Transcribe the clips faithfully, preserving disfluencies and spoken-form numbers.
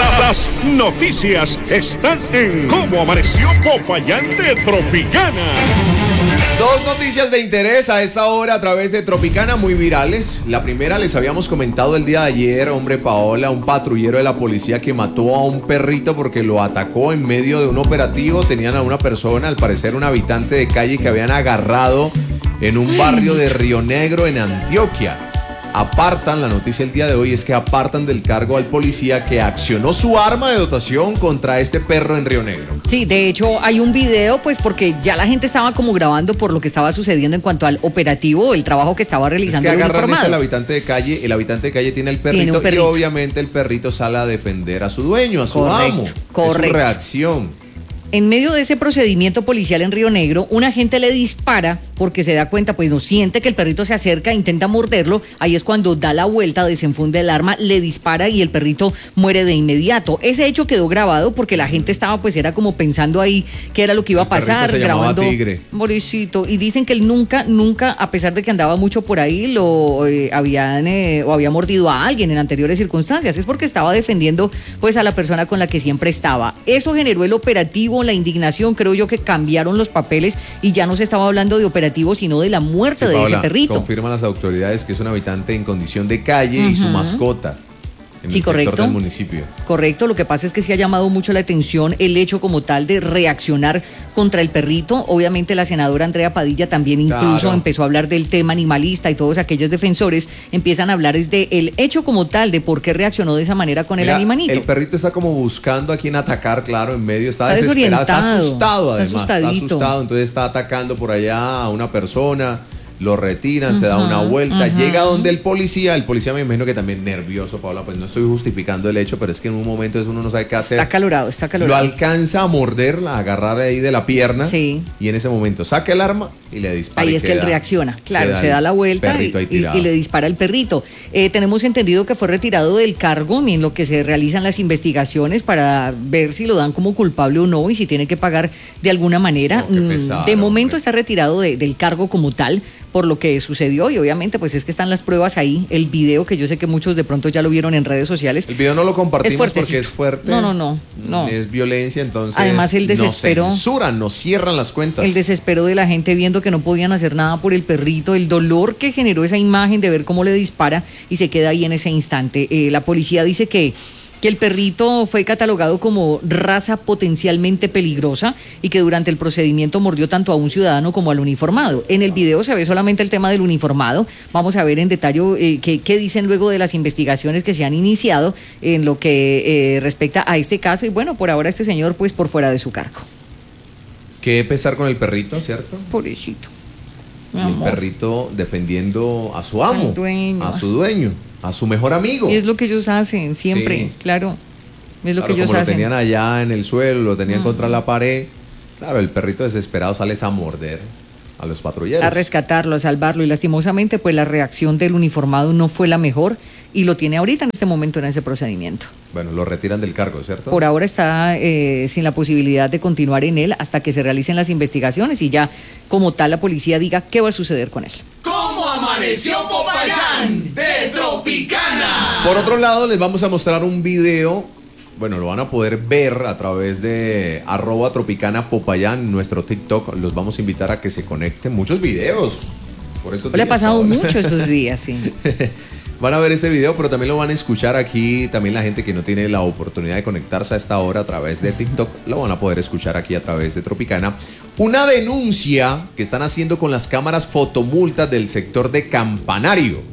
Las noticias están en Cómo Amaneció Popayán de Tropicana. Dos noticias de interés a esta hora a través de Tropicana muy virales. La primera les habíamos comentado el día de ayer, hombre Paola, un patrullero de la policía que mató a un perrito porque lo atacó en medio de un operativo. Tenían a una persona, al parecer un habitante de calle, que habían agarrado en un barrio de Río Negro en Antioquia. Apartan, la noticia el día de hoy es que apartan del cargo al policía que accionó su arma de dotación contra este perro en Río Negro. Sí, de hecho hay un video, pues porque ya la gente estaba como grabando por lo que estaba sucediendo en cuanto al operativo, el trabajo que estaba realizando es que el agarran uniformado. al habitante de calle, el habitante de calle tiene el perrito, Tiene un perrito. Y obviamente el perrito sale a defender a su dueño, a su Correcto, amo. correcto. Es su reacción. En medio de ese procedimiento policial en Río Negro, un agente le dispara porque se da cuenta, pues no siente que el perrito se acerca, intenta morderlo, ahí es cuando da la vuelta, desenfunda el arma, le dispara y el perrito muere de inmediato. Ese hecho quedó grabado porque la gente estaba, pues era como pensando ahí qué era lo que iba a pasar, se grabando. Tigre. Morisito. Y dicen que él nunca, nunca, a pesar de que andaba mucho por ahí, lo eh, habían eh, o había mordido a alguien en anteriores circunstancias. Es porque estaba defendiendo, pues, a la persona con la que siempre estaba. Eso generó el operativo, la indignación, creo yo que cambiaron los papeles y ya no se estaba hablando de operativo, sino de la muerte Sí, de Paola, ese perrito. confirman las autoridades que es un habitante en condición de calle uh-huh. y su mascota. En sí, el correcto. sector del municipio. Correcto, lo que pasa es que sí ha llamado mucho la atención el hecho como tal de reaccionar contra el perrito. Obviamente la senadora Andrea Padilla también incluso claro. empezó a hablar del tema animalista y todos aquellos defensores empiezan a hablar es de el hecho como tal de por qué reaccionó de esa manera con Mira, el animalito. El perrito está como buscando a quien atacar, claro, en medio, está, está desesperado, está asustado está además, asustadito. está asustado, entonces está atacando por allá a una persona. Lo retiran, uh-huh, se da una vuelta, uh-huh. llega donde el policía, el policía me imagino que también nervioso, Paola, pues no estoy justificando el hecho, pero es que en un momento eso uno no sabe qué hacer. Está calorado, está calorado. Lo alcanza a morderla, a agarrar ahí de la pierna, sí. y en ese momento saca el arma y le dispara. Ahí y es queda, que él reacciona, claro, se da la vuelta y, y, y le dispara al perrito. Eh, tenemos entendido que fue retirado del cargo en lo que se realizan las investigaciones para ver si lo dan como culpable o no y si tiene que pagar de alguna manera. No, pesado, de momento hombre. Está retirado de, del cargo como tal, por lo que sucedió y obviamente pues es que están las pruebas ahí, el video que yo sé que muchos de pronto ya lo vieron en redes sociales. El video no lo compartimos es porque es fuerte. No, no, no, no. Es violencia, entonces además el desespero. Nos censuran, nos cierran las cuentas. El desespero de la gente viendo que no podían hacer nada por el perrito, el dolor que generó esa imagen de ver cómo le dispara y se queda ahí en ese instante. Eh, la policía dice que que el perrito fue catalogado como raza potencialmente peligrosa y que durante el procedimiento mordió tanto a un ciudadano como al uniformado. En el video se ve solamente el tema del uniformado. Vamos a ver en detalle eh, qué, qué dicen luego de las investigaciones que se han iniciado en lo que eh, respecta a este caso. Y bueno, por ahora este señor pues por fuera de su cargo. Qué pesar con el perrito, ¿cierto? Pobrecito. Y el perrito defendiendo a su amo, dueño. a su dueño, a su mejor amigo. Y es lo que ellos hacen siempre, sí. claro. Es lo claro, que ellos como hacen. Lo tenían allá en el suelo, lo tenían mm. contra la pared. Claro, el perrito desesperado sale a morder a los patrulleros. A rescatarlo, a salvarlo. Y lastimosamente, pues la reacción del uniformado no fue la mejor y lo tiene ahorita en este momento en ese procedimiento. Bueno, lo retiran del cargo, ¿cierto? Por ahora está eh, sin la posibilidad de continuar en él hasta que se realicen las investigaciones y ya como tal la policía diga qué va a suceder con él. ¿Cómo amaneció Popayán de Tropicana? Por otro lado, les vamos a mostrar un video. Bueno, lo van a poder ver a través de arroba Tropicana Popayán, nuestro TikTok. Los vamos a invitar a que se conecten. Muchos videos. Por eso le ha pasado mucho estos días, sí. Van a ver este video, pero también lo van a escuchar aquí. También la gente que no tiene la oportunidad de conectarse a esta hora a través de TikTok, lo van a poder escuchar aquí a través de Tropicana. Una denuncia que están haciendo con las cámaras fotomultas del sector de Campanario.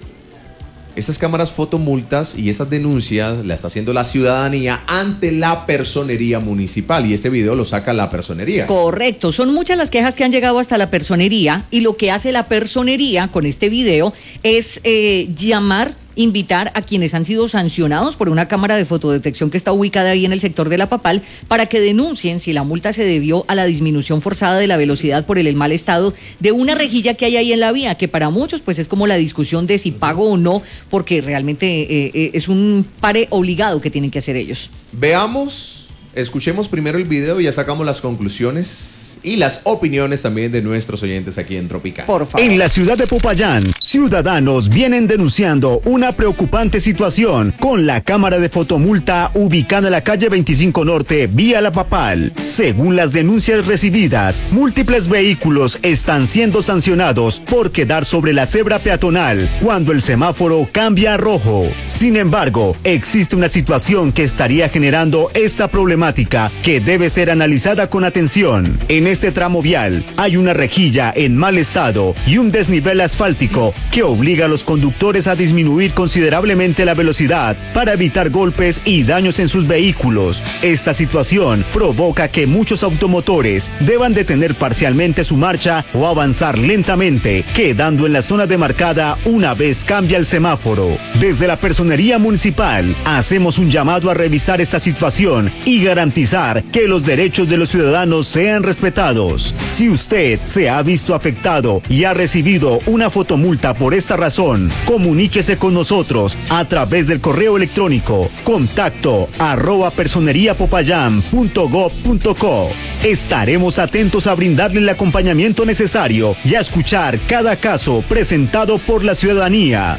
Estas cámaras fotomultas y esas denuncias la está haciendo la ciudadanía ante la personería municipal y este video lo saca la personería. Correcto, son muchas las quejas que han llegado hasta la personería y lo que hace la personería con este video es eh, llamar, invitar a quienes han sido sancionados por una cámara de fotodetección que está ubicada ahí en el sector de La Papal para que denuncien si la multa se debió a la disminución forzada de la velocidad por el, el mal estado de una rejilla que hay ahí en la vía, que para muchos pues es como la discusión de si pago o no, porque realmente eh, eh, es un pare obligado que tienen que hacer ellos. Veamos, escuchemos primero el video y ya sacamos las conclusiones y las opiniones también de nuestros oyentes aquí en Tropicana. Por favor. En la ciudad de Popayán Ciudadanos vienen denunciando una preocupante situación con la cámara de fotomulta ubicada en la calle veinticinco Norte, vía La Papal. Según las denuncias recibidas, múltiples vehículos están siendo sancionados por quedar sobre la cebra peatonal cuando el semáforo cambia a rojo. Sin embargo, existe una situación que estaría generando esta problemática que debe ser analizada con atención. En este tramo vial hay una rejilla en mal estado y un desnivel asfáltico que obliga a los conductores a disminuir considerablemente la velocidad para evitar golpes y daños en sus vehículos. Esta situación provoca que muchos automotores deban detener parcialmente su marcha o avanzar lentamente, quedando en la zona demarcada una vez cambia el semáforo. Desde la Personería Municipal hacemos un llamado a revisar esta situación y garantizar que los derechos de los ciudadanos sean respetados. Si usted se ha visto afectado y ha recibido una fotomulta por esta razón, comuníquese con nosotros a través del correo electrónico contacto arroba personeriapopayán punto gob punto co. Estaremos atentos a brindarle el acompañamiento necesario y a escuchar cada caso presentado por la ciudadanía.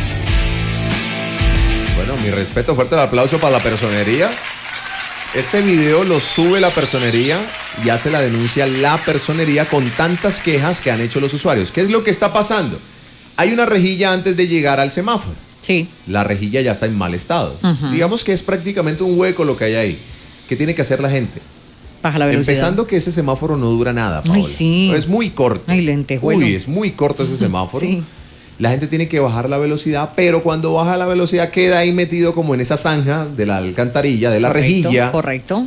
Bueno, mi respeto, fuerte el aplauso para la personería. Este video lo sube la personería y hace la denuncia la personería con tantas quejas que han hecho los usuarios. ¿Qué es lo que está pasando? Hay una rejilla antes de llegar al semáforo. Sí. La rejilla ya está en mal estado. Uh-huh. Digamos que es prácticamente un hueco lo que hay ahí. ¿Qué tiene que hacer la gente? Baja la velocidad. Empezando que ese semáforo no dura nada, Paola. Ay, sí. Es muy corto. Ay, lentejuelo. Uy, es muy corto ese semáforo. Sí. La gente tiene que bajar la velocidad, pero cuando baja la velocidad queda ahí metido como en esa zanja de la alcantarilla, de la Correcto, rejilla. Correcto.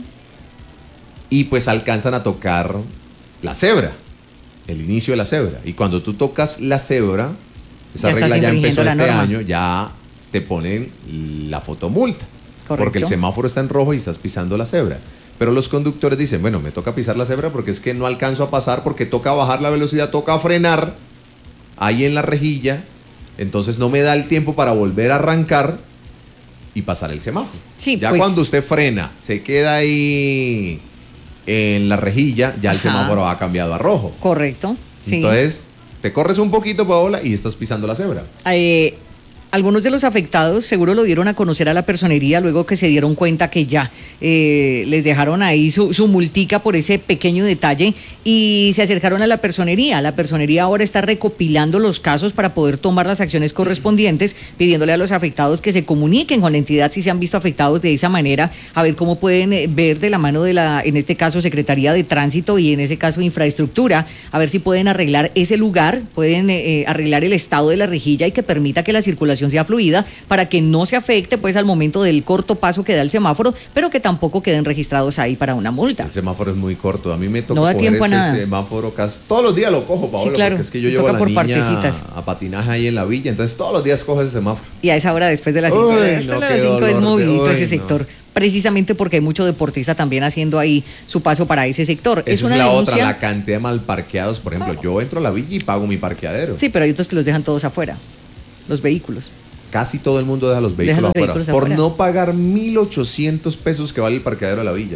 Y pues alcanzan a tocar la cebra, el inicio de la cebra. Y cuando tú tocas la cebra, esa Ya regla estás ya empezó infringiendo la este norma. año, ya te ponen la fotomulta. Correcto. Porque el semáforo está en rojo y estás pisando la cebra. Pero los conductores dicen, bueno, me toca pisar la cebra porque es que no alcanzo a pasar, porque toca bajar la velocidad, toca frenar ahí en la rejilla, entonces no me da el tiempo para volver a arrancar y pasar el semáforo. Sí, ya pues, cuando usted frena, se queda ahí en la rejilla, ya el Ajá. semáforo ha cambiado a rojo. Correcto. Sí. Entonces, te corres un poquito, Paola, y estás pisando la cebra. Eh, algunos de los afectados seguro lo dieron a conocer a la personería luego que se dieron cuenta que ya eh, les dejaron ahí su, su multica por ese pequeño detalle y se acercaron a la personería. La personería ahora está recopilando los casos para poder tomar las acciones correspondientes, pidiéndole a los afectados que se comuniquen con la entidad si se han visto afectados de esa manera, a ver cómo pueden eh, ver de la mano de la, en este caso, Secretaría de Tránsito y en ese caso Infraestructura, a ver si pueden arreglar ese lugar, pueden eh, arreglar el estado de la rejilla y que permita que la circulación sea fluida para que no se afecte pues al momento del corto paso que da el semáforo, pero que tampoco queden registrados ahí para una multa. El semáforo es muy corto. A mí me toca No da coger tiempo a ese nada. semáforo casi. Todos los días lo cojo, Paola, Sí, claro. porque es que yo Me llevo a toca la por niña partecitas. a patinaje ahí en la villa, entonces todos los días cojo ese semáforo. Y a esa hora después de las cinco, Uy, después no, de qué las cinco es dolor de- movidito uy, ese no. sector, precisamente porque hay mucho deportista también haciendo ahí su paso para ese sector. Esa es es una la denuncia. otra, la cantidad de mal parqueados. Por ejemplo, yo entro a la villa y pago mi parqueadero. Sí, pero hay otros que los dejan todos afuera, los vehículos. Casi todo el mundo deja los vehículos, los afuera, vehículos por afuera. no pagar mil ochocientos pesos que vale el parqueadero de la villa.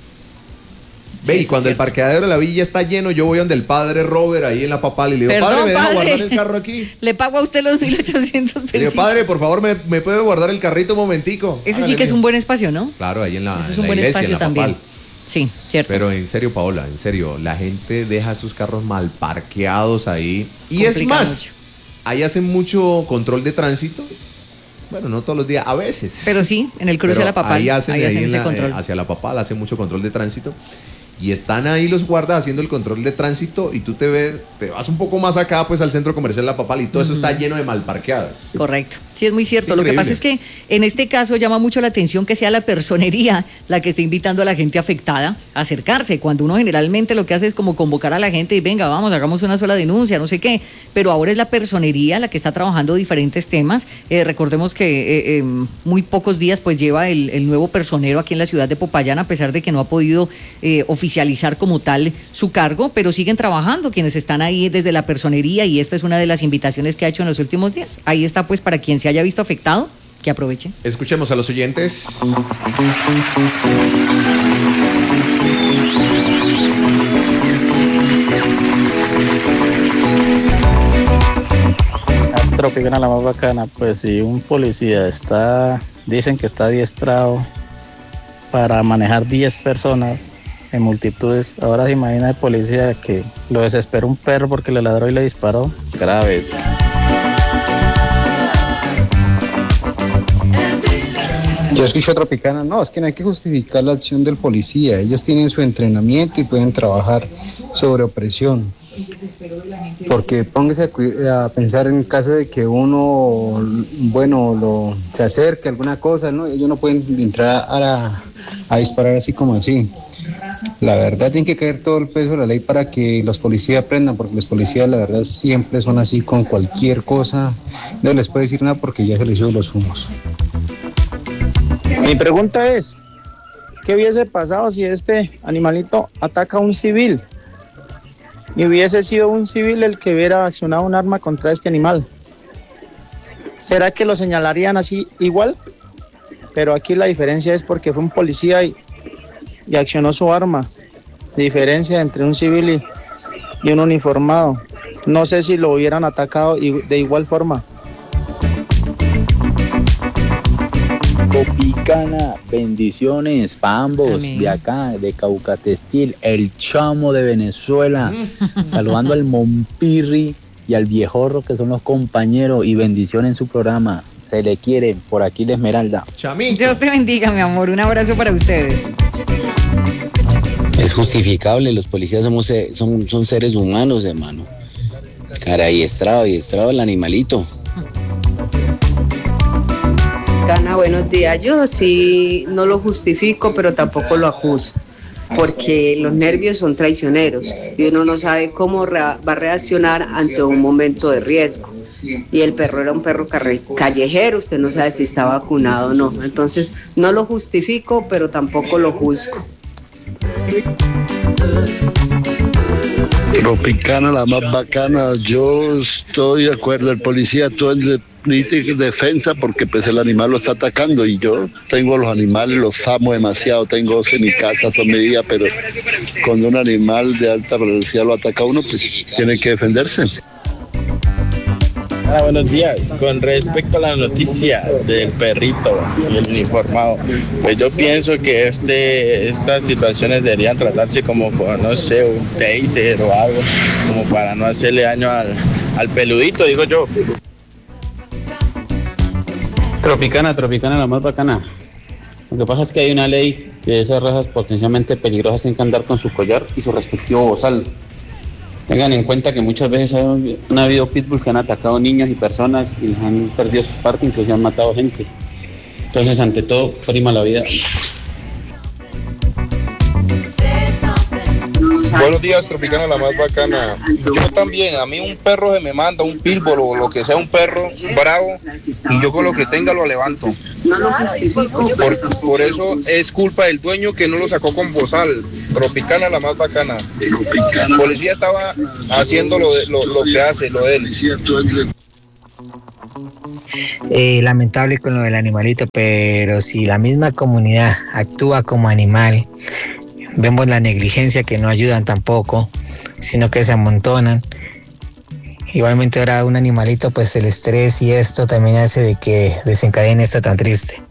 Ve, Sí, y eso cuando es el cierto. parqueadero de la villa está lleno, yo voy donde el padre Robert ahí en la Papal y le digo, Perdón, padre, ¿me deja padre. guardar el carro aquí? Le pago a usted los mil ochocientos Le digo, pesos. padre, por favor, ¿me, me puede guardar el carrito un momentico? Ese sí Hágale, que es mijo. un buen espacio, ¿no? Claro, ahí en la, Eso es en un la buen iglesia, en espacio la también. Papal. Sí, cierto. Pero en serio, Paola, en serio, la gente deja sus carros mal parqueados ahí. Y es Complica más, mucho. ahí hacen mucho control de tránsito. Bueno, no todos los días, a veces. Pero sí, en el cruce Pero de la Papal, Ahí hacen, ahí ahí hacen en ese la- control. eh, hacia la Papal hacen mucho control de tránsito. Y están ahí los guardas haciendo el control de tránsito y tú te ves, te vas un poco más acá pues al centro comercial La Papal y todo eso está lleno de mal parqueados. Correcto. Sí, es muy cierto. Es Lo que increíble. pasa es que en este caso llama mucho la atención que sea la personería la que esté invitando a la gente afectada a acercarse, cuando uno generalmente lo que hace es como convocar a la gente y venga, vamos, hagamos una sola denuncia, no sé qué. Pero ahora es la personería la que está trabajando diferentes temas. Eh, recordemos que eh, eh, muy pocos días pues lleva el, el nuevo personero aquí en la ciudad de Popayán, a pesar de que no ha podido eh, oficializar como tal su cargo, pero siguen trabajando quienes están ahí desde la personería y esta es una de las invitaciones que ha hecho en los últimos días. Ahí está pues para quien se haya visto afectado, que aproveche. Escuchemos a los oyentes. Tropicana la más bacana, pues si un policía está, dicen que está adiestrado para manejar diez personas en multitudes, ahora se imagina el policía que lo desesperó un perro porque le ladró y le disparó, graves. Yo escucho a Tropicana, no, es que no hay que justificar la acción del policía, ellos tienen su entrenamiento y pueden trabajar sobre opresión. Porque póngase a, a pensar en el caso de que uno, bueno, lo, se acerque a alguna cosa, ¿no? Ellos no pueden entrar a, a disparar así como así. La verdad tiene que caer todo el peso de la ley para que los policías aprendan, porque los policías la verdad siempre son así con cualquier cosa, no les puede decir nada porque ya se les hizo los humos. Mi pregunta es, ¿qué hubiese pasado si este animalito ataca a un civil? Y hubiese sido un civil el que hubiera accionado un arma contra este animal. ¿Será que lo señalarían así igual? Pero aquí la diferencia es porque fue un policía y, y accionó su arma. La diferencia entre un civil y, y un uniformado. No sé si lo hubieran atacado de igual forma. Tropicana, bendiciones para ambos. Amén. De acá, de Caucatestil, el chamo de Venezuela, saludando al Monpirri y al Viejorro, que son los compañeros, y bendiciones en su programa. Se le quiere, por aquí la Esmeralda. Chamito. Dios te bendiga, mi amor, un abrazo para ustedes. Es justificable, los policías somos, son, son seres humanos, hermano. Cara, adiestrado, adiestrado el animalito. Ana, buenos días. Yo sí no lo justifico, pero tampoco lo acuso, porque los nervios son traicioneros y uno no sabe cómo va a reaccionar ante un momento de riesgo. Y el perro era un perro callejero, usted no sabe si está vacunado o no. Entonces, no lo justifico, pero tampoco lo juzgo. Tropicana, la más bacana. Yo estoy de acuerdo, el policía todo el defensa porque pues el animal lo está atacando y yo tengo los animales, los amo demasiado, tengo dos en mi casa, son medidas, pero cuando un animal de alta velocidad lo ataca a uno, pues tiene que defenderse. Hola, buenos días. Con respecto a la noticia del perrito y el uniformado, pues yo pienso que este, estas situaciones deberían tratarse como, no sé, un taser o algo, como para no hacerle daño al, al peludito, digo yo. Tropicana, Tropicana, la más bacana. Lo que pasa es que hay una ley que esas razas potencialmente peligrosas tienen que andar con su collar y su respectivo bozal. Tengan en cuenta que muchas veces han, han habido pitbulls que han atacado niños y personas y les han perdido sus partes, incluso han matado gente. Entonces, ante todo, prima la vida. Buenos días, Tropicana, la más bacana. Yo también, a mí un perro se me manda, un pitbull o lo que sea, un perro bravo, y yo con lo que tenga lo levanto. Por, por eso es culpa del dueño que no lo sacó con bozal. Tropicana, la más bacana. El policía estaba haciendo lo, de, lo, lo que hace, lo de él. Eh, lamentable con lo del animalito, pero si la misma comunidad actúa como animal, vemos la negligencia que no ayudan tampoco, sino que se amontonan. Igualmente ahora un animalito, pues el estrés y esto también hace de que desencadene esto tan triste.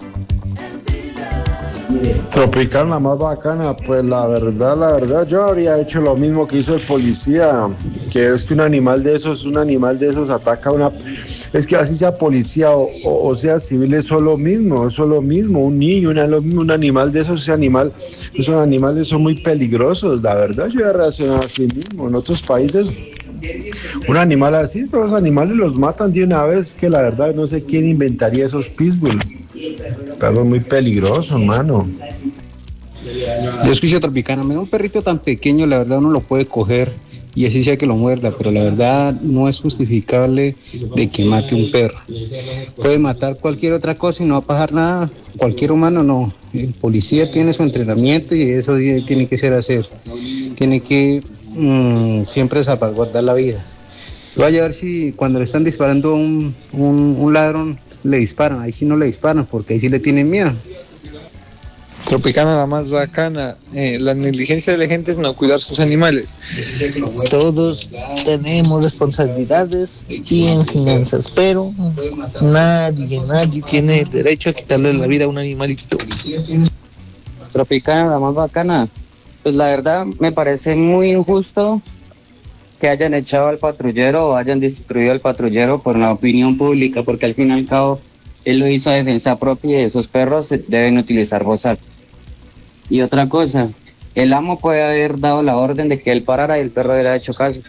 Tropicana, la más bacana, pues la verdad, la verdad, yo habría hecho lo mismo que hizo el policía, que es que un animal de esos, un animal de esos ataca a una, es que así sea policía o, o, o sea civil, es lo mismo, es lo mismo, un niño, una, un animal de esos, ese animal, esos animales son muy peligrosos, la verdad, yo he reaccionado así mismo, en otros países, un animal así, todos los animales los matan de una vez, que la verdad no sé quién inventaría esos pitbull. Perro muy peligroso, hermano. Yo escucho Tropicana, mira, un perrito tan pequeño, la verdad uno lo puede coger y así sea que lo muerda, pero la verdad no es justificable de que mate un perro. Puede matar cualquier otra cosa y no va a pasar nada, cualquier humano no. El policía tiene su entrenamiento y eso tiene que ser hacer. Tiene que mmm, siempre salvaguardar la vida. Vaya a ver si cuando le están disparando a un, un, un ladrón le disparan, ahí sí no le disparan porque ahí sí le tienen miedo. Tropicana la más bacana. Eh, la negligencia de la gente es no cuidar sus animales. Todos tenemos responsabilidades y en finanzas, pero nadie, nadie tiene el derecho a quitarle la vida a un animalito. Tropicana la más bacana. Pues la verdad me parece muy injusto que hayan echado al patrullero o hayan destruido al patrullero por la opinión pública, porque al fin y al cabo él lo hizo a defensa propia y esos perros deben utilizar bozal. Y otra cosa, el amo puede haber dado la orden de que él parara y el perro hubiera hecho caso.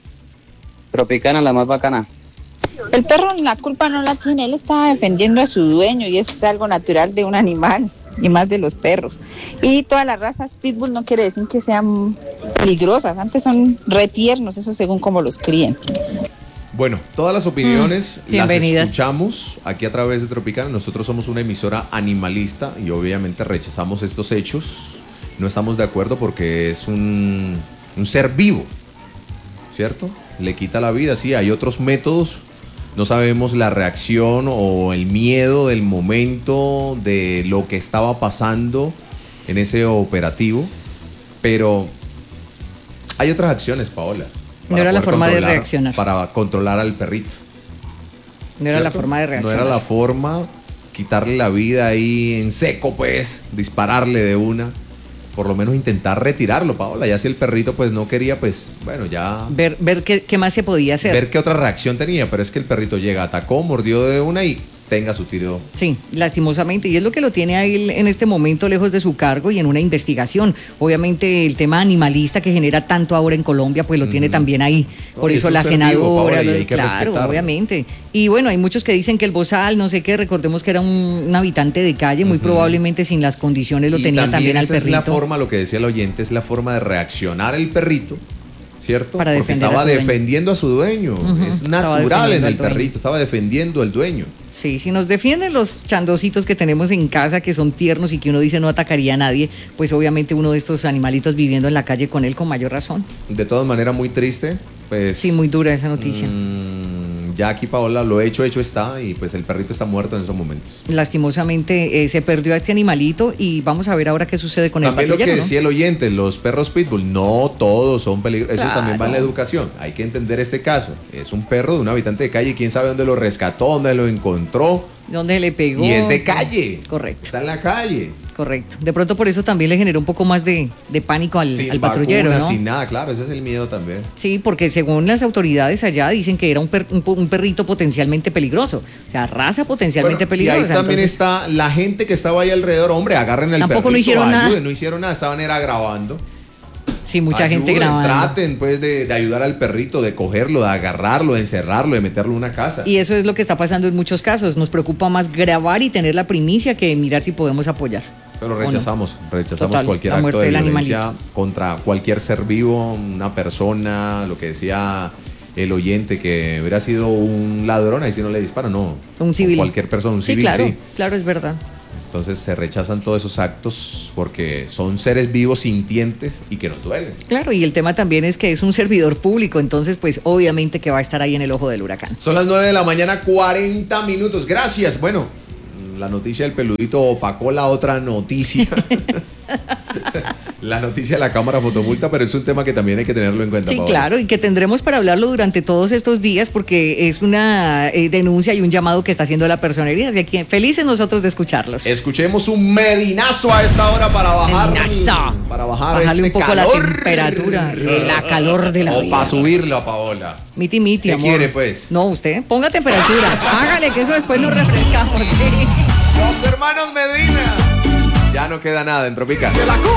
Tropicana la más bacana. El perro la culpa no la tiene, él está defendiendo a su dueño y es algo natural de un animal y más de los perros. Y todas las razas pitbull no quiere decir que sean peligrosas, antes son retiernos, eso según cómo los críen. Bueno, todas las opiniones Mm, bienvenidas. las escuchamos aquí a través de Tropicana. Nosotros somos una emisora animalista y obviamente rechazamos estos hechos. No estamos de acuerdo porque es un, un ser vivo, ¿cierto? Le quita la vida, sí, hay otros métodos. No sabemos la reacción o el miedo del momento de lo que estaba pasando en ese operativo, pero hay otras acciones, Paola. No era la poder forma de controlar- reaccionar. Para controlar al perrito. No era la ¿cierto? forma de No reaccionar. era la forma, quitarle la vida ahí en seco, pues, dispararle de una. Por lo menos intentar retirarlo, Paola. Ya si el perrito pues no quería, pues, bueno, ya Ver, ver qué, qué más se podía hacer. ver qué otra reacción tenía. Pero es que el perrito llega, atacó, mordió de una y tenga su tiro. Sí, lastimosamente, y es lo que lo tiene a él en este momento lejos de su cargo y en una investigación. Obviamente el tema animalista que genera tanto ahora en Colombia, pues lo tiene también ahí. Por No, y eso es un la ser vivo, senadora, Paola, y lo- hay que claro, respetarlo. obviamente. Y bueno, hay muchos que dicen que el bozal, no sé qué, recordemos que era un, un habitante de calle, muy probablemente sin las condiciones lo Y tenía también, al esa es perrito. la forma, lo que decía el oyente, es la forma de reaccionar el perrito, ¿cierto? Para Porque defender a estaba su dueño. defendiendo a su dueño. Ujú, Es estaba natural en defendiendo el al dueño. perrito, estaba defendiendo al dueño. Sí, si nos defienden los chandositos que tenemos en casa, que son tiernos y que uno dice no atacaría a nadie, pues obviamente uno de estos animalitos viviendo en la calle con él con mayor razón. De todas maneras, muy triste. Pues, Sí, muy dura esa noticia. mm, ya aquí, Paola, lo hecho, hecho está. Y pues el perrito está muerto en esos momentos. Lastimosamente eh, se perdió a este animalito y vamos a ver ahora qué sucede con También el lo que patrullero, ¿no? decía el oyente, los perros pitbull, no todos son peligrosos. Eso Claro. también va en la educación. Hay que entender este caso. Es un perro de un habitante de calle. ¿Quién sabe dónde lo rescató, dónde lo encontró? ¿Dónde le pegó? Y es de calle. Correcto. Está en la calle. Correcto. De pronto por eso también le generó un poco más de, de pánico al, Sin al patrullero, vacunas, ¿no? sin nada, claro, ese es el miedo también. Sí, porque según las autoridades allá dicen que era un, per- un, po- un perrito potencialmente peligroso. O sea, raza potencialmente Bueno, y ahí peligrosa. también entonces- está la gente que estaba ahí alrededor. Hombre, agarren el Tampoco perrito, no hicieron nada. ayuden, no hicieron nada, estaban era grabando. Sí, mucha gente Ayuden, grabando. Traten pues de, de ayudar al perrito, de cogerlo, de agarrarlo, de encerrarlo, de meterlo en una casa. Y eso es lo que está pasando en muchos casos. Nos preocupa más grabar y tener la primicia que mirar si podemos apoyar. Pero ¿O no? rechazamos, rechazamos Total, cualquier la acto muerte de del violencia animalito. contra cualquier ser vivo, una persona, lo que decía el oyente, que hubiera sido un ladrón, ahí sí no le dispara, no. Un O civil. cualquier persona, un Sí, civil, claro, sí. claro, es verdad. Entonces se rechazan todos esos actos porque son seres vivos, sintientes y que nos duelen. Claro, y el tema también es que es un servidor público, entonces pues obviamente que va a estar ahí en el ojo del huracán. Son las nueve de la mañana, cuarenta minutos. Gracias. Bueno, la noticia del peludito opacó la otra noticia. La noticia de la cámara fotomulta, pero es un tema que también hay que tenerlo en cuenta. Sí, Paola. claro, y que tendremos para hablarlo durante todos estos días porque es una eh, denuncia y un llamado que está haciendo la personería, así que felices nosotros de escucharlos. Escuchemos un medinazo a esta hora para bajar. Medinazo. Para bajar Bajarle este un poco calor. la temperatura, la calor de la O vida. para subirlo, Paola. Miti, miti, ¿Qué amor. quiere, pues? No, usted, ponga temperatura. Hágale que eso después nos refrescamos. ¿sí? Los hermanos Medina. Ya no queda nada en Tropicana.